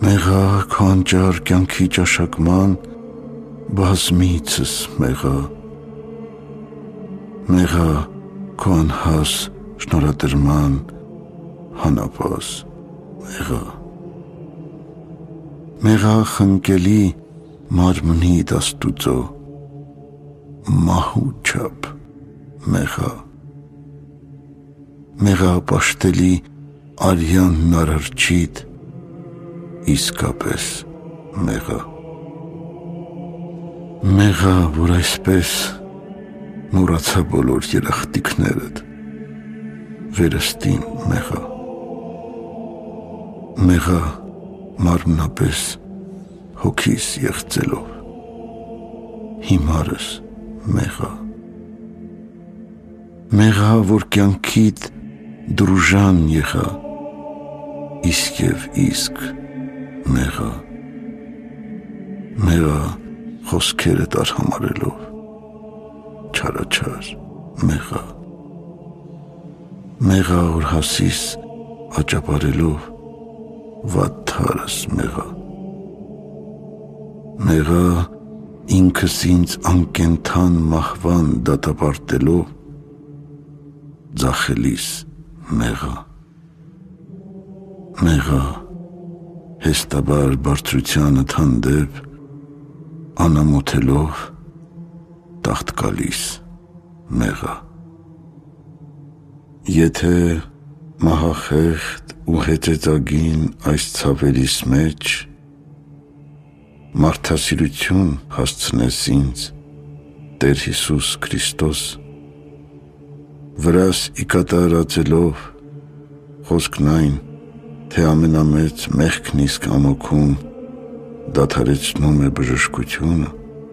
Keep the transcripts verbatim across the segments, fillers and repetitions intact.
Մեղա քո անճար կյանքի ճաշակման բազմիցս մեղա, մեղա քո անհաս շնորհադրման հանապազ մեղա, մեղա խնկելի մարմնի դաստուծո մահու չափ մեղա, մեղա պաշտելի արյան արարչիդ իսկապես մեղա, մեղա, որ այսպես մոռացա բոլոր երախտիկներդ, վերստին մեղա, մեղա մարմնապես հոգիս եղծելով, հիմարս մեղա, մեղա, որ կյանքիդ դրուժան եղա, իսկ և իսկ մեղա, մեղա խոսքերդ արհամարելով, չարաչար մեղա, մեղա որ հասիս աճապարելով, վատթարս մեղա, մեղա ինքս ինձ անկենթան մահվան դատապարտելով, ձախելիս մեղա, մեղա հեստաբար բարձրությանդ հանդեպ անամոթելով տաղտկալիս մեղա, եթե մահախեղդ ու հետեծագին այս ցավերիս մեջ մարդասիրություն հասցնես ինձ Տեր Հիսուս Քրիստոս, վրաս ի կատարածելով խոսքն այն, թե ամենամեծ մեղքն իսկ ամոքում դադարեցնում է բժշկությունը,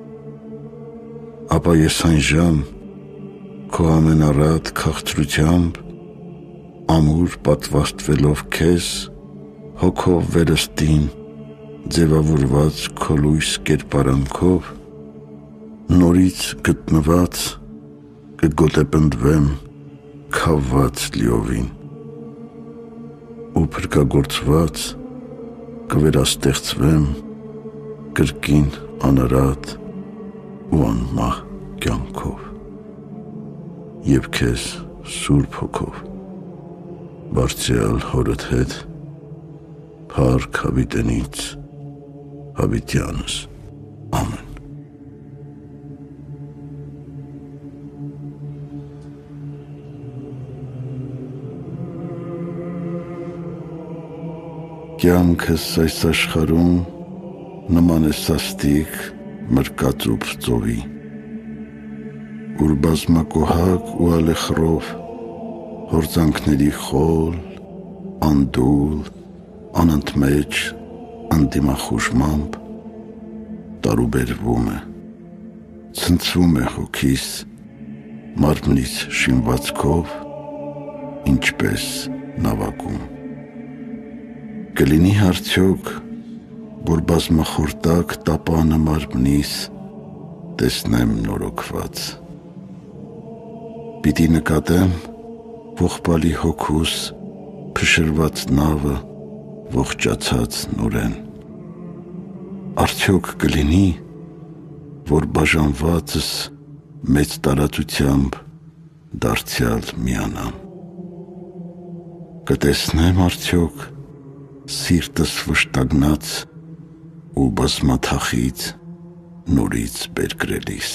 ապա ես այնժամ քո ամենառատ քաղցրությամբ ամուր պատվաստվելով քեզ հոգով վերստին ձևավորված քո լույս կերպարանքով նորից գտնված կգոտեպնդվեմ քավված լիովին ու փրկագործված կվերաստեղծվեմ կրկին անարատ ու անմահ կյանքով և քեզ սուրբ հոգով բարձրյալ հորդ հետ փառք հավիտենից հավիտյանս ամեն։ Կյանքս այս աշխարհում նման է սաստիկ մրկածուփ ծովի, ուր բազմակոհակ ու ալեխռով հորձանքների խոլ, անդուլ, անընդմեջ անդիմախուժմամբ տարուբերվում է, ցնցվում է հոգիս մարմնից շինվածքով, ինչպես նավակում։ Կլինի արդյոք, որ բազմախորտակ տապանը մարմնիս տեսնեմ նորոգված, պիտի նկատեմ ողբալի հոգուս փշրված նավը ողջացած նորեն, արդյոք կլինի, որ բաժանվածս մեծ տարածությամբ դարձյալ միանամ, կտեսնեմ արդյոք սիրտս վշտագնաց ու բազմաթախից նորից բերկրելիս,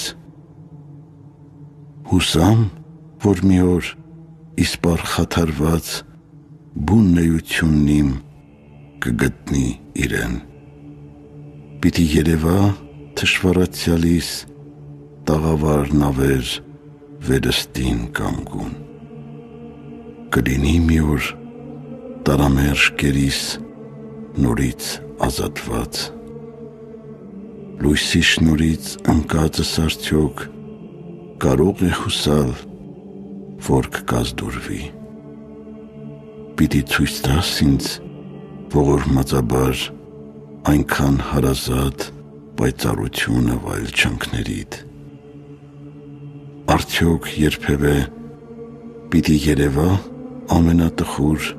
հուսամ, որ մի օր իսպառ խաթարված բուն էությունն իմ կգտնի իրեն, պիտի երևա թշվառացյալիս տաղավար նավեր վերստին կանգուն, կլինի մի օր տարամերժ կերիս նորից ազատված, լույսի շնորից ընկածս արդյոք կարող է հուսալ, որ կկազդուրվի, պիտի ցույց տաս ինձ ողորմածաբար այնքան հարազատ պայծառությունը վայելչանքներիդ, արդյոք երբևէ պիտի երևա ամենատխուր